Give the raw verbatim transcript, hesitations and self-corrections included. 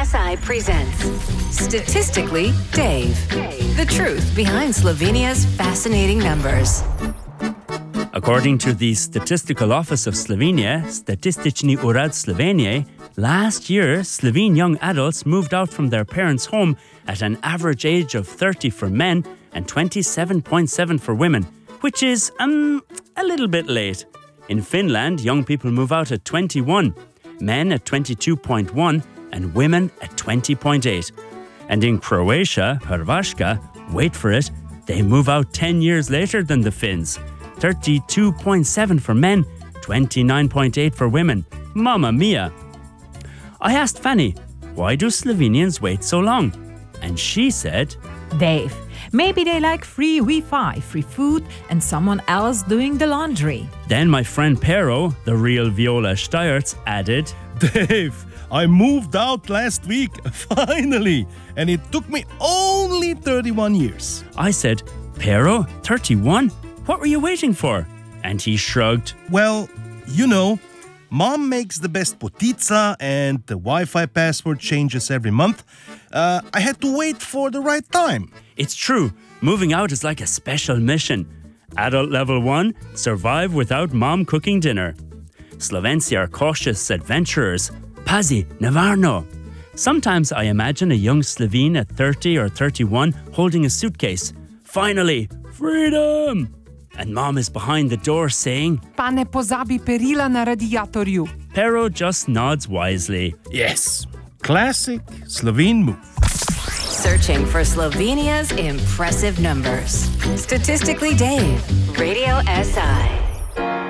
S I presents Statistically Dave. The truth behind Slovenia's fascinating numbers. According to the Statistical Office of Slovenia, Statistični urad Slovenije, last year, Slovene young adults moved out from their parents' home at an average age of thirty for men and twenty-seven point seven for women, which is, um, a little bit late. In Finland, young people move out at twenty-one, men at twenty-two point one, and women at twenty point eight. And in Croatia, Hrvatska, wait for it, they move out ten years later than the Finns. thirty-two point seven for men, twenty-nine point eight for women. Mamma mia! I asked Fanny, why do Slovenians wait so long? And she said, Dave, maybe they like free Wi-Fi, free food, and someone else doing the laundry. Then my friend Pero, the real Viola Steierts, added, Dave, I moved out last week, finally, and it took me only thirty-one years. I said, Pero, thirty-one? What were you waiting for? And he shrugged. Well, you know, Mom makes the best potica and the Wi-Fi password changes every month. Uh, I had to wait for the right time. It's true. Moving out is like a special mission. Adult level one, survive without mom cooking dinner. Slovenci are cautious adventurers. Pazi, nevarno. Sometimes I imagine a young Slovene at thirty or thirty-one holding a suitcase. Finally, freedom! And mom is behind the door saying, Pa ne pozabi perila na radiatorju. Pero just nods wisely. Yes, classic Slovene move. Searching for Slovenia's impressive numbers. Statistically Dave, Radio S I.